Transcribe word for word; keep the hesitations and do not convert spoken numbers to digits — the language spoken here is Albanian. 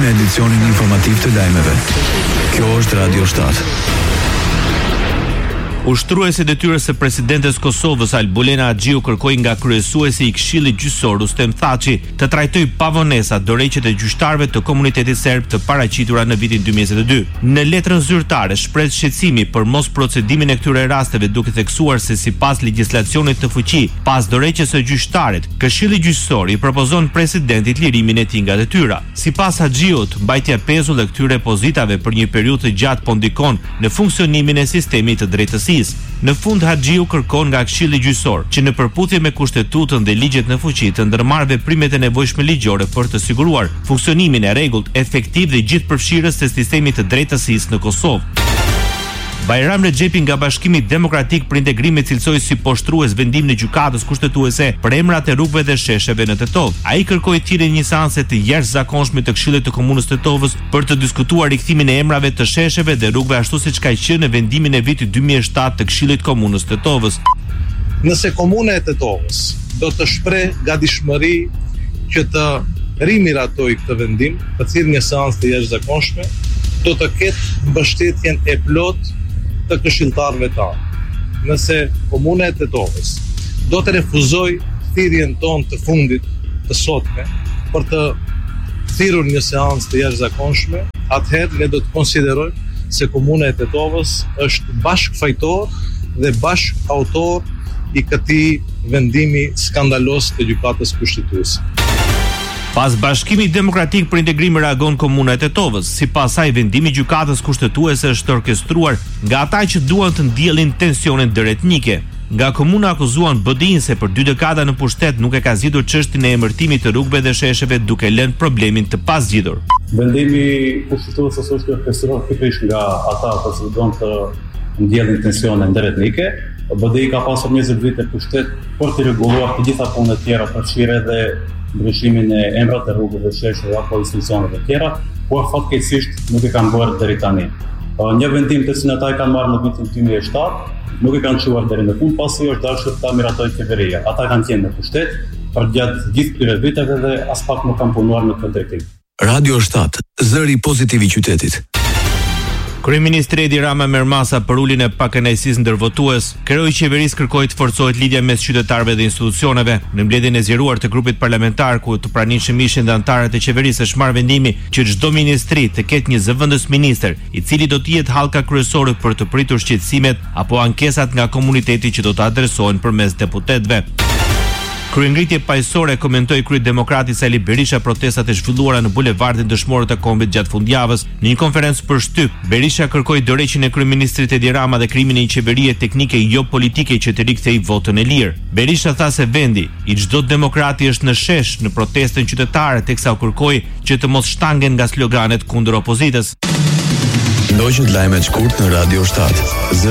në edicionin informativ të lajmeve. Kjo është Radio shtatë. Ushtruesi detyrës së presidentes Kosovës Albulena Axhiu kërkoi nga kryesuesi i Këshillit Gjyqësor Rustem Thaçi të trajtojë pa vonesa dorëheqjet e gjyqtarëve të komunitetit serb të paraqitura në vitin dy mijë e njëzet e dy. Në letrën zyrtare shpreh shqetësimi për mos procedimin e këtyre rasteve, duke theksuar se sipas legjislacionit të fuqi, pas dorëheqjes së gjyqtarit, Këshilli Gjyqësor i propozon presidentit lirimin e tij nga detyra. Sipas Axhiut, mbajtja e pezull e këtyre pozitave për një periudhë të gjatë po ndikon në funksionimin e sistemit të drejtësisë. Në fund Axhiu kërkon nga Këshilli Gjyqësor që në përputhje me kushtetutën dhe ligjet në fuqi të ndërmarrë veprimet e nevojshme ligjore për të siguruar funksionimin e rregullt, efektiv dhe gjithëpërfshirës të sistemit të drejtësisë në Kosovë. Bajram Rexhepi nga Bashkimi Demokratik për Integrim cilësoi si poshtrues vendimin e gjykatës kushtetuese për emrat e rrugëve dhe shesheve në Tetov. Ai kërkoi thirrjen e një seanse të jashtëzakonshme të Këshillit të Komunës Tetovës për të diskutuar rikthimin e emrave të shesheve dhe rrugëve ashtu siç ka qenë në vendimin e vitit dy mijë e shtatë të Këshillit Komunës Tetovës. Nëse Komuna e Tetovës do të shpreh gatishmëri që të rimiratoj këtë vendim, të thirrë një seancë të jashtëzakonshme, do të ketë mbështetjen e plotë të këshilltarëve tanë. Nëse Komuna e Tetovës do të refuzoj thirrjen tonë të fundit të sotme për të thirrur një seancë të jashtëzakonshme, atëherë ne do të konsiderojmë se Komuna e Tetovës është bashkëfajtor dhe bashkëautor i këtij vendimi skandalos të gjykatës kushtetuese. Pas Bashkimit Demokratik për Integrim reagon Komuna e Tetovës. Sipas saj, vendimi i gjykatës kushtetuese është orkestruar nga ata që duan të ndjellin tensione ndëretnike. Nga komuna akuzuan B D I-n se për dy dekada në pushtet nuk e ka zgjidhur çështjen e emërtimit të rrugëve dhe shesheve, duke lënë problemin të pazgjidhur. Vendimi kushtetues është orkestruar pikërisht nga ata që duan të ndjellin tensione ndëretnike. B D I ka pasur njëzet vite pushtet për të rregulluar të gjitha punët tjera, përfshirë edhe ndryshimin e emrat e rrugëve dhe shesheve apo institucioneve të tjera, por fatkeqësisht nuk e kanë bërë deri tani. Një vendim të cilin ata e kanë marrë në vitin dy mijë e shtatë, nuk e kanë çuar deri në fund, pasi është dashur ta miratojë qeveria. Ata kanë qenë në pushtet për gjatë gjithë këtyre viteve dhe as pak nuk kanë punuar në këtë drejtim. Radio shtatë, zëri pozitiv i qytetit. Kryeministri Edi Rama merr masa për uljen e pakënaqësisë ndërvotues. Kreu i qeverisë kërkoi të forcohet lidhja mes qytetarëve dhe institucioneve. Në mbledhjen e zgjeruar të grupit parlamentar ku të pranishëm ishin dhe anëtarët e qeverisë, është marrë vendimi që çdo ministri të ketë një zëvendës ministër, i cili do të jetë hallka kryesore për të pritur shqetësimet apo ankesat nga komuniteti që do të adresohen përmes deputetëve. Kryengritje paqësore, komentoi kryedemokrati Sali Berisha protestat e zhvilluara në bulevardin dëshmorët e kombit gjatë fundjavës. Në një konferencë për shtyp, Berisha kërkoi dorëheqjen e kryeministrit Edi Rama dhe krimin e një qeverie teknike jo politike që të rikthejë votën e lirë. Berisha tha se vendi i çdo demokrati është në shesh në protestën qytetare, teksa u kërkoi që të mos shtangen nga sloganet kundër opozitës. Ndoqët lajmet shkurt në Radio shtatë.